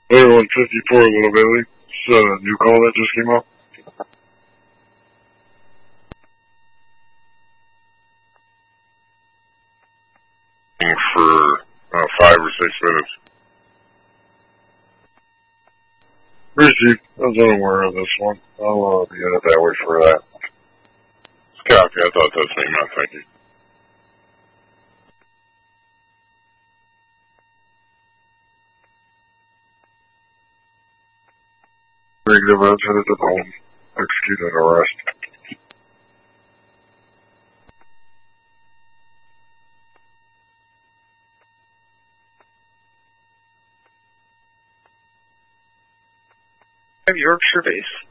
Later 154, Little Bailey. It's a new call that just came up. For 5 or 6 minutes. Received. I was unaware of this one. I'll be in it that way for that. Copy. I thought that's me, man. Thank you. Negative, I was headed to the home. Execute an arrest. Yorkshire base.